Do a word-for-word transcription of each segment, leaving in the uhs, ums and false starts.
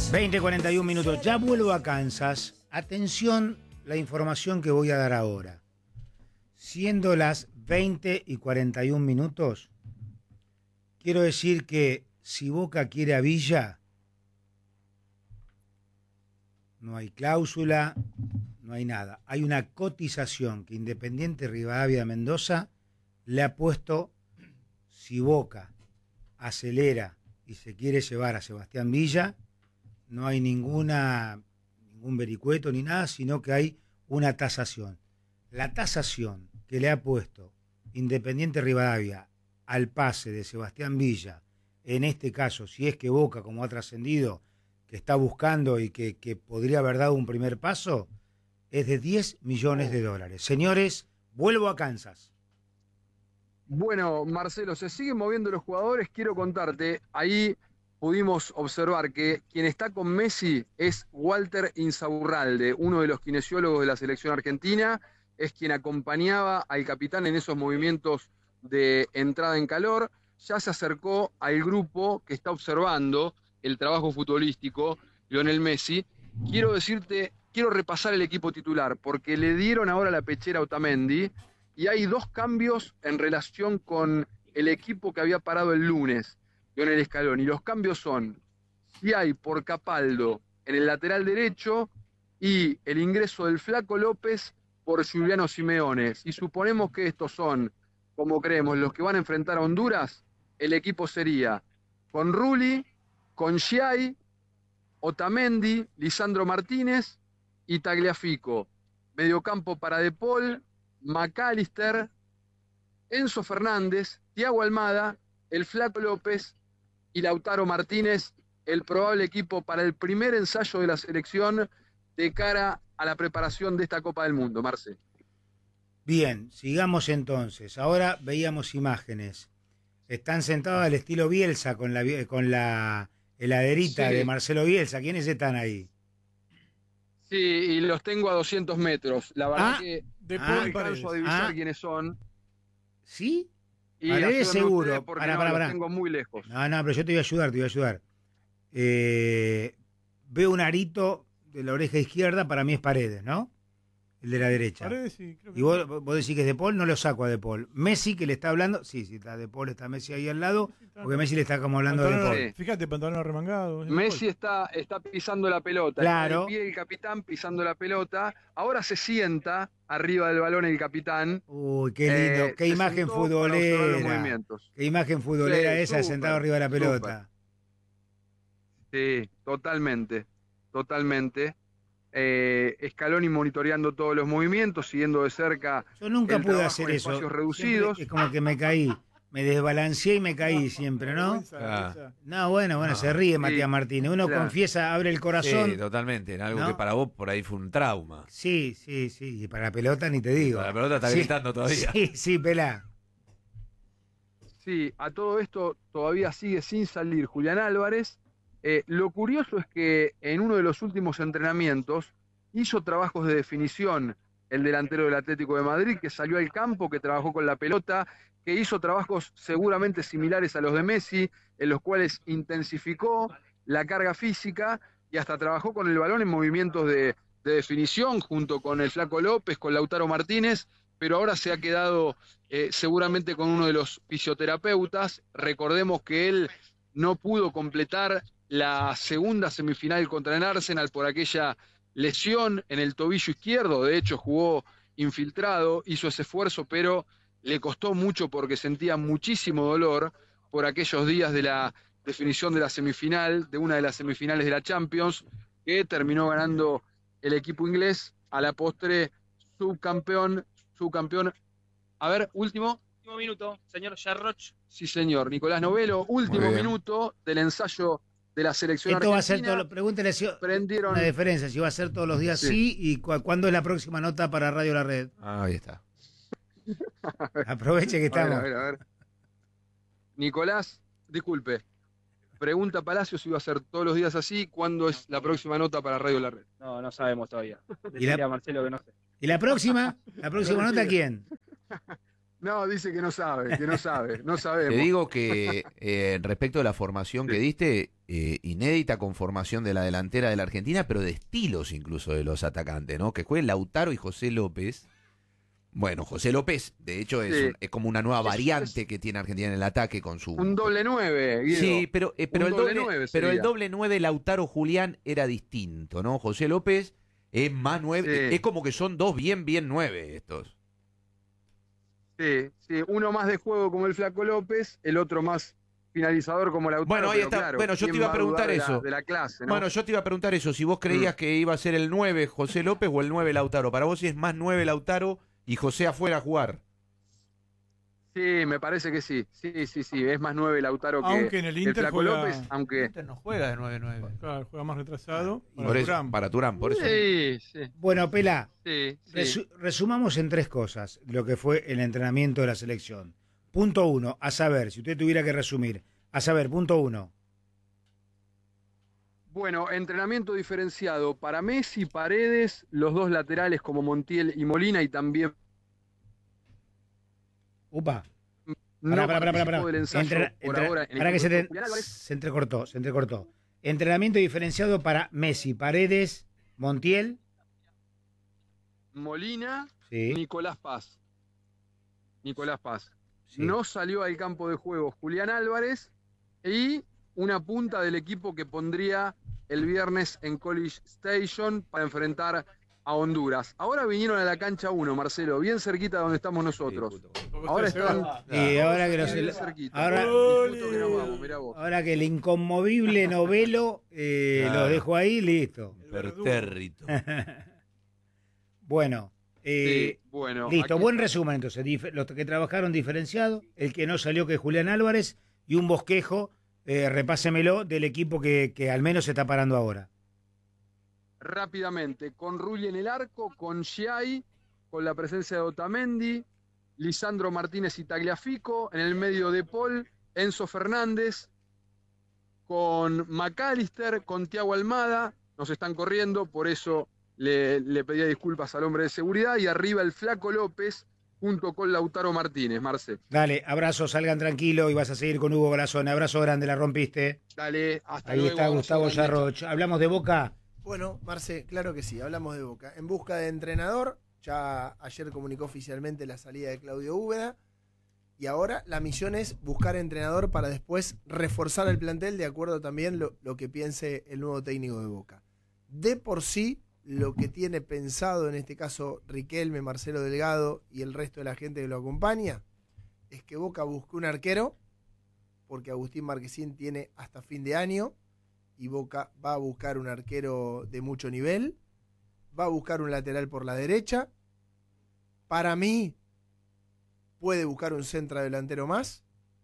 veinte cuarenta y un minutos. Ya vuelvo a Kansas. Atención la información que voy a dar ahora. Siendo las veinte y cuarenta y un minutos, quiero decir que si Boca quiere a Villa, no hay cláusula, no hay nada. Hay una cotización que Independiente Rivadavia de Mendoza le ha puesto. Si Boca acelera y se quiere llevar a Sebastián Villa, no hay ninguna ningún vericueto ni nada, sino que hay una tasación. La tasación que le ha puesto Independiente Rivadavia al pase de Sebastián Villa, en este caso, si es que Boca, como ha trascendido, que está buscando y que, que podría haber dado un primer paso, es de diez millones de dólares. Señores, vuelvo a Kansas. Bueno, Marcelo, se siguen moviendo los jugadores. Quiero contarte, ahí pudimos observar que quien está con Messi es Walter Insaurralde, uno de los kinesiólogos de la selección argentina, es quien acompañaba al capitán en esos movimientos de entrada en calor. Ya se acercó al grupo que está observando el trabajo futbolístico, Lionel Messi. Quiero decirte, quiero repasar el equipo titular, porque le dieron ahora la pechera a Otamendi, y hay dos cambios en relación con el equipo que había parado el lunes, Lionel Scaloni. Y los cambios son, si hay por Capaldo en el lateral derecho y el ingreso del Flaco López por Giuliano Simeone. Si suponemos que estos son, como creemos, los que van a enfrentar a Honduras, el equipo sería con Rulli, con Giai, Otamendi, Lisandro Martínez y Tagliafico. Mediocampo para De Paul, McAllister, Enzo Fernández, Thiago Almada, el Flaco López y Lautaro Martínez, el probable equipo para el primer ensayo de la selección de cara a la preparación de esta Copa del Mundo, Marce. Bien, sigamos entonces. Ahora veíamos imágenes. Están sentados al estilo Bielsa con la, con la heladerita sí. de Marcelo Bielsa. ¿Quiénes están ahí? Sí, y los tengo a doscientos metros. La verdad ah, que de no alcanzo a divisar ah. quiénes son. ¿Sí? Y Paredes seguro. Porque para, no, para, los para. tengo muy lejos. No, no, pero yo te voy a ayudar, te voy a ayudar. Eh, veo un arito de la oreja izquierda, para mí es Paredes, ¿no? El de la derecha. Paredes, sí, creo que y vos, vos decís que es De Paul, no lo saco a De Paul. Messi, que le está hablando, sí, sí, está De Paul, está Messi ahí al lado, porque Messi le está como hablando a De Paul. Sí. Fíjate, pantalón arremangado. Messi está, está pisando la pelota. Claro. Está de pie el capitán pisando la pelota. Ahora se sienta arriba del balón el capitán. Uy, qué lindo, eh, qué imagen futbolera. Qué imagen futbolera sí, esa, super, sentado arriba de la pelota. Super. Sí, totalmente, totalmente. Eh, Scaloni monitoreando todos los movimientos, siguiendo de cerca. Yo nunca pude hacer eso. Espacios reducidos. Es como que me caí, me desbalanceé y me caí siempre, ¿no? Ah. No, bueno, bueno, no. Se ríe Matías sí, Martínez. Uno claro. confiesa, abre el corazón. Sí, totalmente. Algo ¿no? que para vos por ahí fue un trauma. Sí, sí, sí. Y para la pelota ni te digo. Para la pelota está sí, gritando todavía. Sí, sí, pelá. Sí, a todo esto todavía sigue sin salir Julián Álvarez. Eh, lo curioso es que en uno de los últimos entrenamientos hizo trabajos de definición el delantero del Atlético de Madrid, que salió al campo, que trabajó con la pelota, que hizo trabajos seguramente similares a los de Messi, en los cuales intensificó la carga física y hasta trabajó con el balón en movimientos de, de definición junto con el Flaco López, con Lautaro Martínez, pero ahora se ha quedado eh, seguramente con uno de los fisioterapeutas. Recordemos que él no pudo completar la segunda semifinal contra el Arsenal por aquella lesión en el tobillo izquierdo. De hecho jugó infiltrado, hizo ese esfuerzo, pero le costó mucho porque sentía muchísimo dolor por aquellos días de la definición de la semifinal, de una de las semifinales de la Champions, que terminó ganando el equipo inglés, a la postre subcampeón, subcampeón. A ver, último. Último minuto, señor Jarroch. Sí, señor, Nicolás Novelo, último minuto del ensayo de la selección Esto argentina. Va a ser todo, pregúntele si prendieron una diferencia, si va a ser todos los días sí, sí y cu ¿cuándo es la próxima nota para Radio La Red? Ah, ahí está. Aproveche que estamos. A ver, a ver, a ver. Nicolás, disculpe. Pregunta Palacio si va a ser todos los días así. ¿Cuándo es la próxima nota para Radio La Red? No, no sabemos todavía. ¿Y la, a Marcelo que no sé. ¿Y la próxima? ¿La próxima nota quién? No, dice que no sabe, que no sabe, no sabemos. Te digo que eh, respecto a la formación que diste, eh, inédita conformación de la delantera de la Argentina, pero de estilos incluso de los atacantes, ¿no? Que jueguen Lautaro y José López. Bueno, José López, de hecho, es, Sí. un- es como una nueva Es- variante es que tiene Argentina en el ataque con su... Un doble nueve, Guido. Sí, pero, eh, pero, Un el doble doble, nueve pero el sería. doble nueve Lautaro Julián era distinto, ¿no? José López es más nueve, Sí. es como que son dos bien, bien nueve estos. Sí, sí, uno más de juego como el Flaco López, el otro más finalizador como Lautaro. Bueno, ahí pero está. claro, Bueno, yo te ¿quién iba a va preguntar dudar de la- eso. De la clase, ¿no? Bueno, yo te iba a preguntar eso, si vos creías Mm. que iba a ser el nueve José López o el nueve Lautaro. Para vos si es más nueve Lautaro y José afuera a jugar. Sí, me parece que sí. Sí, sí, sí. Es más nueve Lautaro que Aunque en el Inter Flaco juega- López, aunque. Inter no juega de nueve nueve. Claro, juega más retrasado. para Por eso, Durán. para Turán, por eso. Sí, sí, Bueno, Pela, sí. sí. resu- resumamos en tres cosas lo que fue el entrenamiento de la selección. Punto uno, a saber, si usted tuviera que resumir, a saber, punto uno. Bueno, entrenamiento diferenciado para Messi, Paredes, los dos laterales como Montiel y Molina y también Upa. no Pará, pará, pará, pará, participó pará. del ensayo Entrena- por entrena- ahora. en el pará que se, equipo de te- Julián Álvarez. se entrecortó, se entrecortó. Entrenamiento diferenciado para Messi, Paredes, Montiel. Molina, Sí, Nicolás Paz. Nicolás Paz. sí. No salió al campo de juego Julián Álvarez y una punta del equipo que pondría el viernes en College Station para enfrentar a Honduras. Ahora vinieron a la cancha uno, Marcelo, bien cerquita de donde estamos nosotros. Ahora están Y ahora que, los- bien cerquita. ahora, Justo que nos vamos, mirá vos. ahora que el inconmovible novelo eh, Claro. lo dejo ahí, listo. Pertérrito. Bueno, eh, Sí, bueno, listo, aquí buen está. resumen entonces. Dif- los que trabajaron diferenciado, el que no salió que es Julián Álvarez y un bosquejo, eh, repásemelo, del equipo que, que al menos se está parando ahora. Rápidamente, con Rulli en el arco, con Giai, con la presencia de Otamendi, Lisandro Martínez y Tagliafico, en el medio de Paul, Enzo Fernández, con McAllister, con Thiago Almada, nos están corriendo, por eso le, le pedía disculpas al hombre de seguridad, y arriba el Flaco López, junto con Lautaro Martínez, Marce. Dale, abrazo, salgan tranquilos y vas a seguir con Hugo Balazón. Abrazo grande, la rompiste. Dale, hasta Ahí luego. está abrazo Gustavo grande. Yarroch. Hablamos de Boca. Bueno, Marce, claro que sí, hablamos de Boca. En busca de entrenador, ya ayer comunicó oficialmente la salida de Claudio Úbeda. Y ahora la misión es buscar entrenador para después reforzar el plantel de acuerdo también lo, lo que piense el nuevo técnico de Boca. De por sí, lo que tiene pensado en este caso Riquelme, Marcelo Delgado y el resto de la gente que lo acompaña, es que Boca busque un arquero, porque Agustín Marquesín tiene hasta fin de año, y Boca va a buscar un arquero de mucho nivel, va a buscar un lateral por la derecha. Para mí, puede buscar un centro delantero más,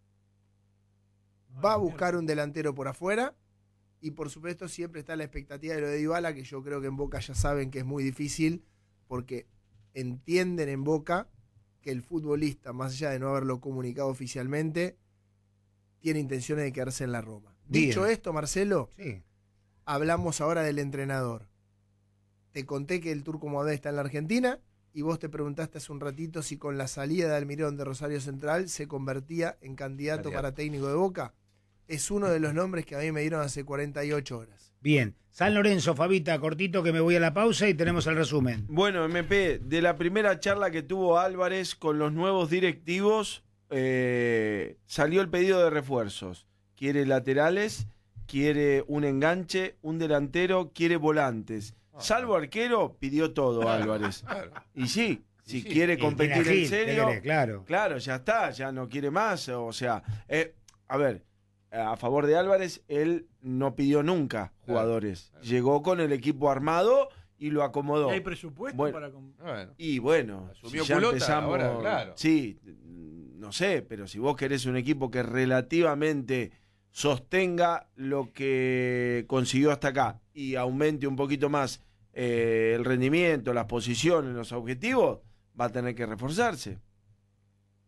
va a buscar un delantero por afuera, y por supuesto siempre está la expectativa de lo de Dybala, que yo creo que en Boca ya saben que es muy difícil, porque entienden en Boca que el futbolista, más allá de no haberlo comunicado oficialmente, tiene intenciones de quedarse en la Roma. Bien. Dicho esto, Marcelo, Sí. hablamos ahora del entrenador. Te conté que el Turco Mohamed está en la Argentina y vos te preguntaste hace un ratito si con la salida de Almirón de Rosario Central se convertía en candidato Candidato. para técnico de Boca. Es uno de los nombres que a mí me dieron hace cuarenta y ocho horas. Bien. San Lorenzo, Fabita, cortito que me voy a la pausa y tenemos el resumen. Bueno, M P, de la primera charla que tuvo Álvarez con los nuevos directivos, eh, salió el pedido de refuerzos. Quiere laterales, quiere un enganche, un delantero, quiere volantes. Salvo arquero, pidió todo Álvarez. Y sí, si Y sí. quiere Y competir tiene en Gil, serio, ¿qué querés? Claro. claro, ya está, ya no quiere más. O sea, eh, a ver, a favor de Álvarez, él no pidió nunca jugadores. claro. Llegó con el equipo armado y lo acomodó. ¿Y hay presupuesto Bueno. para comp- Bueno, Y bueno, Asumió si ya culota empezamos, ahora, claro. sí, no sé, pero si vos querés un equipo que relativamente sostenga lo que consiguió hasta acá y aumente un poquito más eh, el rendimiento, las posiciones, los objetivos, va a tener que reforzarse.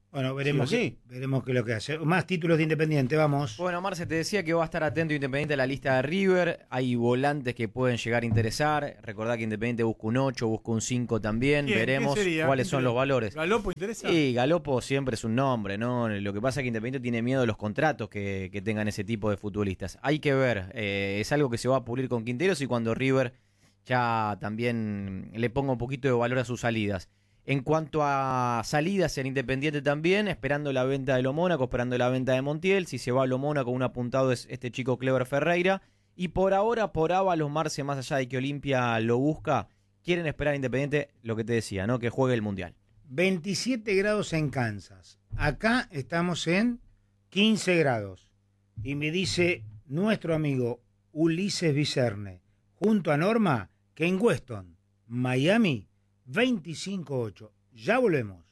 Bueno, veremos, Sí o sí. qué- veremos qué es lo que hace. Más títulos de Independiente, vamos. Bueno, Marce, te decía que va a estar atento Independiente a la lista de River. Hay volantes que pueden llegar a interesar. Recordá que Independiente busca un ocho, busca un cinco también. ¿Quién? Veremos ¿Quién sería? cuáles ¿Quién son sería? los valores. ¿Galopo interesa? Sí, Galopo siempre es un nombre, ¿no? Lo que pasa es que Independiente tiene miedo de los contratos que, que tengan ese tipo de futbolistas. Hay que ver, eh, es algo que se va a pulir con Quinteros y cuando River ya también le ponga un poquito de valor a sus salidas. En cuanto a salidas en Independiente también, esperando la venta de Lo Mónaco, esperando la venta de Montiel. Si se va a Lo Mónaco, un apuntado es este chico Clever Ferreira. Y por ahora, por Ábalos, Marce, más allá de que Olimpia lo busca, quieren esperar a Independiente, lo que te decía, ¿no? Que juegue el Mundial. veintisiete grados en Kansas. Acá estamos en quince grados. Y me dice nuestro amigo Ulises Vicerne, junto a Norma, que en Weston, Miami, veinticinco ocho. Ya volvemos.